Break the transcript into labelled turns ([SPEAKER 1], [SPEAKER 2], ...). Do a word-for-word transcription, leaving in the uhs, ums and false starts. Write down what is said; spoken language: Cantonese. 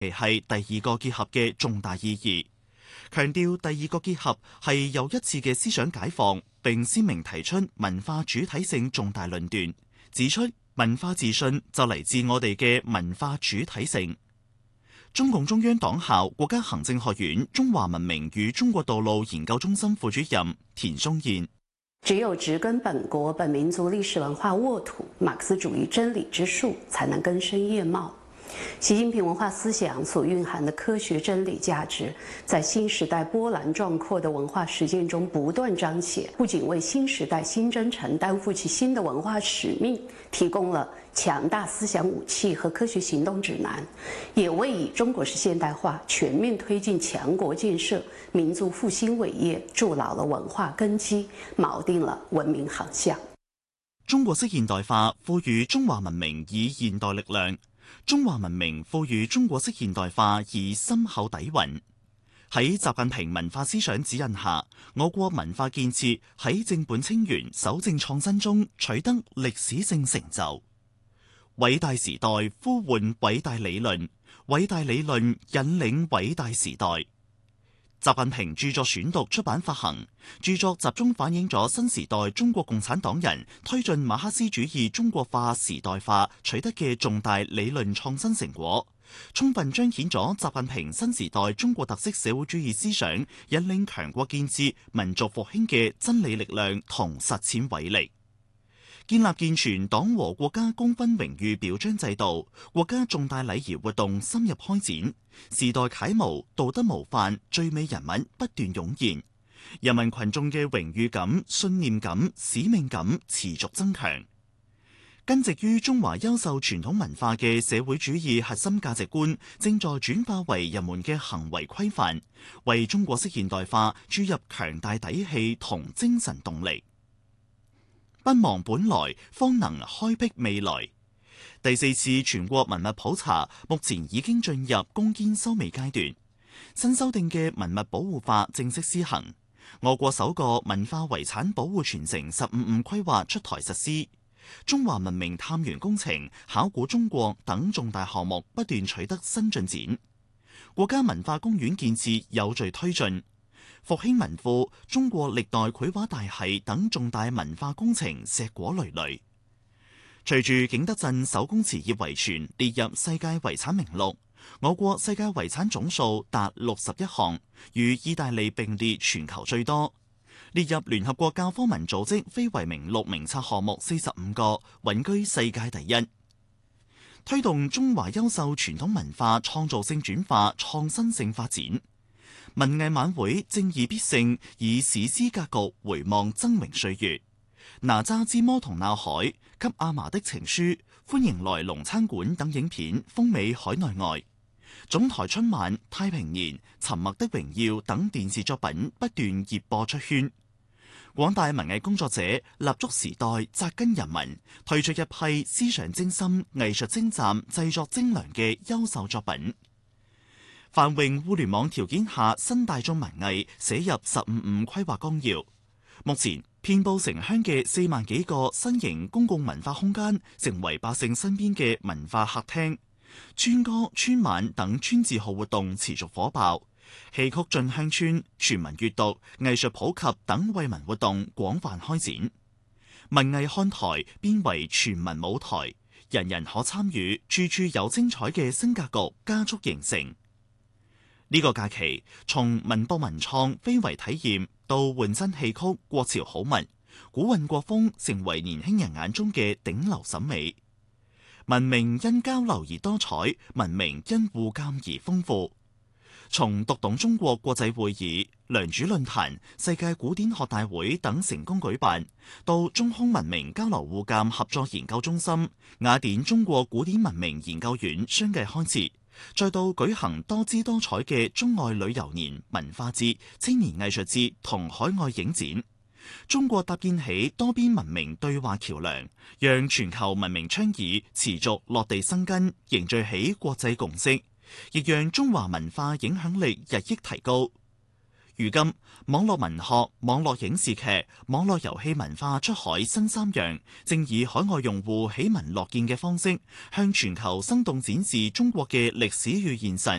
[SPEAKER 1] 係第二個結合嘅重大意義，強調第二個結合係又一次嘅思想解放，並鮮明提出文化主體性重大論斷，指出文化自信就嚟自我哋嘅文化主體性。中共中央黨校國家行政學院中華文明與中國道路研究中心副主任田松燕：
[SPEAKER 2] 只有植根本國本民族歷史文化沃土，馬克思主義真理之樹才能根深葉茂。習近平文化思想所蘊含的科學真理價值，在新時代波瀾壯闊的文化實踐中不斷彰顯，不僅為新時代新征程擔負起新的文化使命提供了強大思想武器和科學行動指南，也為以中國式現代化全面推進強國建設、民族復興偉業築牢了文化根基，錨定了文明航向。
[SPEAKER 1] 中國式現代化賦予中華文明以現代力量，中華文明賦予中國式現代化以深厚底蘊。喺習近平文化思想指引下，我國文化建設喺正本清源、守正創新中取得歷史性成就。偉大時代呼喚偉大理論，偉大理論引領偉大時代。習近平著作選讀出版發行，著作集中反映咗新時代中國共產黨人推進馬克思主義中國化時代化取得嘅重大理論創新成果，充分彰顯咗習近平新時代中國特色社會主義思想引領強國建設、民族復興嘅真理力量同實踐偉力。建立健全黨和國家功勳榮譽表彰制度，國家重大禮儀活動深入開展，時代楷模、道德模範、最美人物不斷湧現，人民群眾嘅榮譽感、信念感、使命感持續增強。根植於中華優秀傳統文化嘅社會主義核心價值觀，正在轉化為人們嘅行為規範，為中國式現代化注入強大底氣同精神動力。不忘本來，方能開闢未來。第四次全國文物普查目前已經進入攻堅收尾階段，新修訂嘅文物保護法正式施行。我國首個文化遺產保護傳承十五五規劃出台實施，中華文明探源工程、考古中國等重大項目不斷取得新進展，國家文化公園建設有序推進。復興文庫、中國歷代繪畫大系等重大文化工程碩果累累。隨住景德鎮手工瓷業遺存列入世界遺產名錄，我國世界遺產總數達六十一項，與意大利並列全球最多，列入聯合國教科文組織非遺名錄名冊項目四十五個，穩居世界第一。推動中華優秀傳統文化創造性轉化、創新性發展。文藝晚會正義必勝，以史詩格局回望崢嶸歲月。哪吒之魔童鬧海、給阿嫲的情書、歡迎來龍餐館等影片風靡海內外。總台春晚、太平年、沉默的榮耀等電視作品不斷熱播出圈。廣大文藝工作者立足時代、扎根人民，推出一批思想精深、藝術精湛、製作精良嘅優秀作品。繁榮互聯網條件下，新大眾文藝寫入十五五規劃綱要。目前，遍佈城鄉嘅四萬幾個新型公共文化空間，成為百姓身邊嘅文化客廳。村歌、村晚等村字號活動持續火爆，戲曲進鄉村、全民閱讀、藝術普及等惠民活動廣泛開展。文藝看台變為全民舞台，人人可參與，處處有精彩嘅新格局加速形成。呢個假期，從文博文創非遺體驗到換新戲曲國潮好物，古韻國風成為年輕人眼中嘅頂流審美。文明因交流而多彩，文明因互鑒而豐富。從讀懂中國國際會議、良渚論壇、世界古典學大會等成功舉辦，到中匈文明交流互鑒合作研究中心、雅典中國古典文明研究院相繼開設，再到舉行多姿多彩嘅中外旅遊年、文化節、青年藝術節同海外影展，中國搭建起多邊文明對話橋樑，讓全球文明倡議持續落地生根，凝聚起國際共識，亦讓中華文化影響力日益提高。 如今，網絡文學、網絡影視劇、網絡遊戲文化出海新三樣，正以海外用戶喜聞樂見嘅方式，向全球生動展示中國嘅歷史與現實，